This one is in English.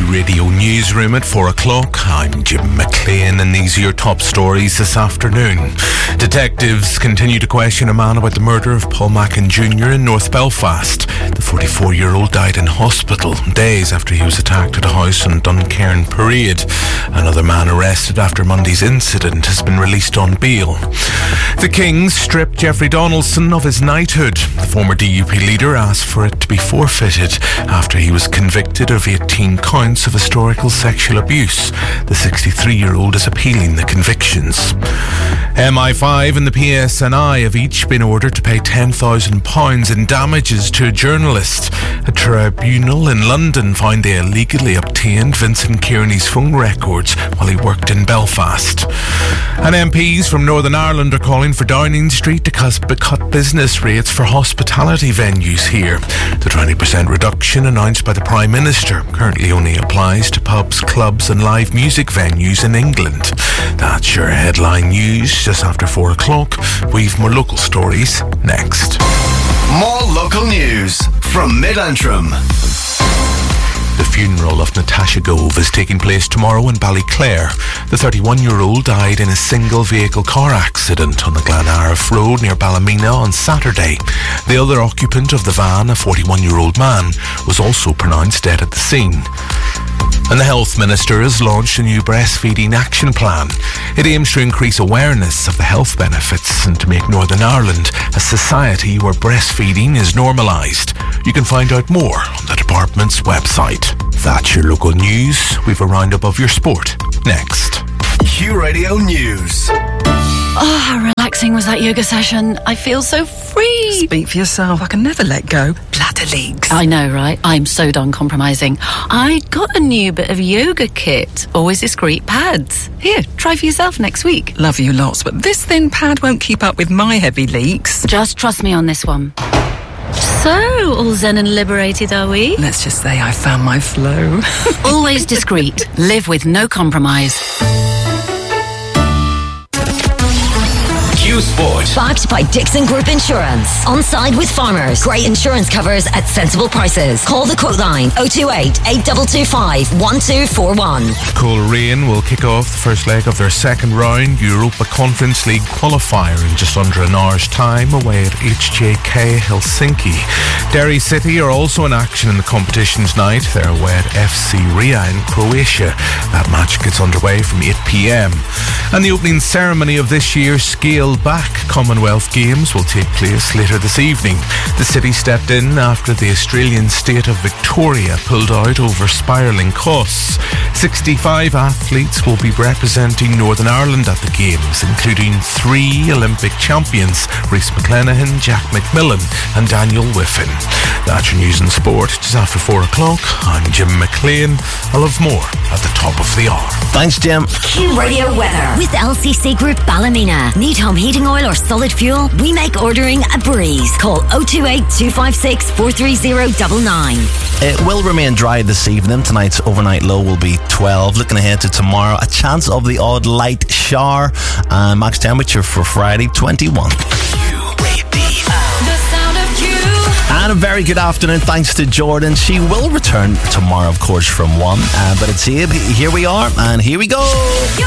Radio Newsroom at 4 o'clock. I'm Jim McLean and these are your top stories this afternoon. Detectives continue to question a man about the murder of Paul Mackin Jr. in North Belfast. The 44-year-old died in hospital days after he was attacked at a house on Duncairn Parade. Another man arrested after Monday's incident has been released on bail. The Kings stripped Jeffrey Donaldson of his knighthood. The former DUP leader asked for it to be forfeited after he was convicted of 18 counts of historical sexual abuse. The 63-year-old is appealing the convictions. MI5 and the PSNI have each been ordered to pay £10,000 in damages to a journalist. A tribunal in London found they illegally obtained Vincent Kearney's phone records while he worked in Belfast. And MPs from Northern Ireland are calling for Downing Street to cut business rates for hospitality venues here. The 20% reduction announced by the Prime Minister currently only applies to pubs, clubs and live music venues in England. That's your headline news just after 4 o'clock. We've more local stories next. More local news from Mid-Antrim. The funeral of Natasha Gove is taking place tomorrow in Ballyclare. The 31-year-old died in a single-vehicle car accident on the Glenariff Road near Ballymena on Saturday. The other occupant of the van, a 41-year-old man, was also pronounced dead at the scene. And the Health Minister has launched a new breastfeeding action plan. It aims to increase awareness of the health benefits and to make Northern Ireland a society where breastfeeding is normalised. You can find out more on the department's website. That's your local news. We've a roundup of your sport next. Q Radio News. Oh, how relaxing was that yoga session. I feel so free. Speak for yourself. I can never let go. Bladder leaks. I know, right? I'm so done compromising. I got a new bit of yoga kit. Always discreet pads. Here, try for yourself next week. Love you lots, but this thin pad won't keep up with my heavy leaks. Just trust me on this one. So, all zen and liberated, are we? Let's just say I found my flow. Always discreet. Live with no compromise. Q Sport. Backed by Dixon Group Insurance. On side with farmers. Great insurance covers at sensible prices. Call the quote line 028 8225 1241. Coleraine will kick off the first leg of their second round Europa Conference League qualifier in just under an hour's time away at HJK Helsinki. Derry City are also in action in the competition tonight. They're away at FC Ria in Croatia. That match gets underway from 8 p.m. And the opening ceremony of this year's Scaled Back Commonwealth Games will take place later this evening. The city stepped in after the Australian state of Victoria pulled out over spiralling costs. 65 athletes will be representing Northern Ireland at the Games, including 3 Olympic champions, Rhys McClenaghan, Jack McMillan and Daniel Whiffen. That's your news and sport just after 4 o'clock. I'm Jim McLean. I'll have more at the top of the hour. Thanks, Jim. Q Radio Weather with LCC Group Ballymena. Need home heating oil or solid fuel? We make ordering a breeze. Call 028 256 43099. It will remain dry this evening. Tonight's overnight low will be 12. Looking ahead to tomorrow, a chance of the odd light shower. And max temperature for Friday, 21. And a very good afternoon, thanks to Jordan. She will return tomorrow, of course, from 1. But it's here we are, and here we go.